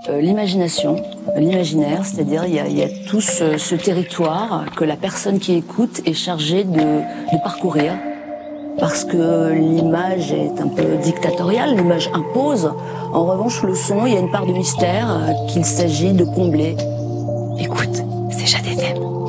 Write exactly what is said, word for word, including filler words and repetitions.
euh, l'imagination, l'imaginaire, c'est-à-dire il y a, il y a tout ce, ce territoire que la personne qui écoute est chargée de, de parcourir. Parce que l'image est un peu dictatoriale, l'image impose. En revanche, le son, il y a une part de mystère qu'il s'agit de combler. Écoute, c'est Jade F M.